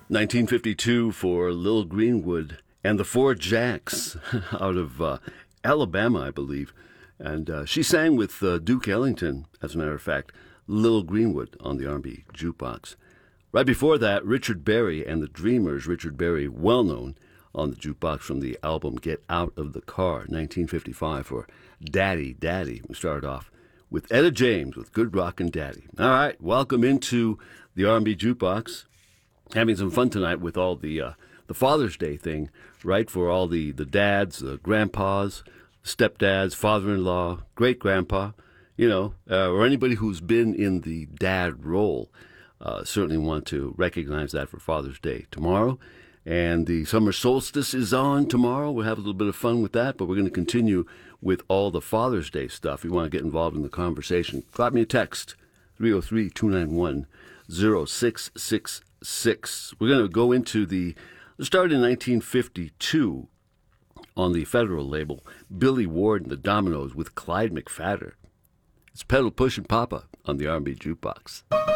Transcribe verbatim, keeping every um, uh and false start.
nineteen fifty-two for Lil Greenwood and the Four Jacks out of uh, Alabama, I believe. And uh, she sang with uh, Duke Ellington, as a matter of fact, Lil Greenwood on the R and B Jukebox. Right before that, Richard Berry and the Dreamers. Richard Berry, well known on the jukebox from the album Get Out of the Car, nineteen fifty-five for Daddy, Daddy. We started off with Etta James with Good Rockin' Daddy. All right, welcome into the R and B Jukebox. Having some fun tonight with all the uh, the Father's Day thing, right? For all the, the dads, the grandpas, stepdads, father-in-law, great-grandpa, you know, uh, or anybody who's been in the dad role. Uh, certainly want to recognize that for Father's Day tomorrow. And the summer solstice is on tomorrow. We'll have a little bit of fun with that, but we're going to continue with all the Father's Day stuff. If you want to get involved in the conversation, drop me a text, three oh three, two nine one, oh six six six. We're going to go into the, started in nineteen fifty-two on the Federal label, Billy Ward and the Dominoes with Clyde McPhatter. It's Pedal Push and Papa on the R and B Jukebox.